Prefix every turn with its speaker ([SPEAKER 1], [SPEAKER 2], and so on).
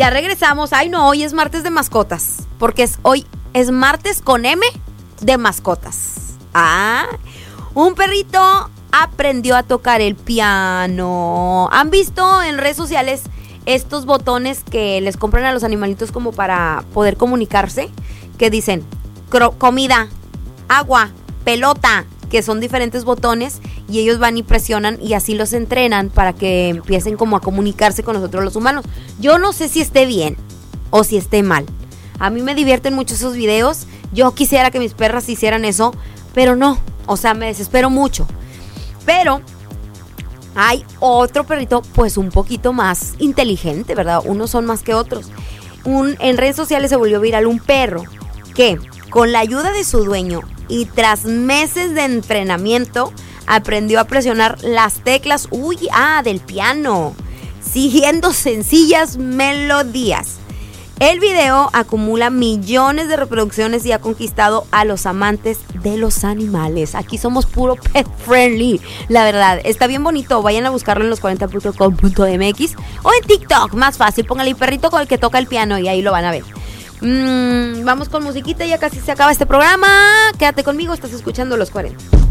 [SPEAKER 1] Ya regresamos. Ay, no, hoy es martes de mascotas. Porque hoy es martes con M de mascotas. Un perrito aprendió a tocar el piano. ¿Han visto en redes sociales estos botones que les compran a los animalitos como para poder comunicarse? Que dicen comida, agua, pelota, que son diferentes botones y ellos van y presionan y así los entrenan para que empiecen como a comunicarse con nosotros los humanos. Yo no sé si esté bien o si esté mal. A mí me divierten mucho esos videos. Yo quisiera que mis perras hicieran eso, pero no. O sea, me desespero mucho. Pero hay otro perrito pues un poquito más inteligente, ¿verdad? Unos son más que otros. En redes sociales se volvió viral un perro que con la ayuda de su dueño y tras meses de entrenamiento aprendió a presionar las teclas del piano, siguiendo sencillas melodías. El video acumula millones de reproducciones y ha conquistado a los amantes de los animales. Aquí somos puro pet friendly, la verdad. Está bien bonito, vayan a buscarlo en los40.com.mx o en TikTok, más fácil. Póngale perrito con el que toca el piano y ahí lo van a ver. Vamos con musiquita, ya casi se acaba este programa. Quédate conmigo, estás escuchando Los 40.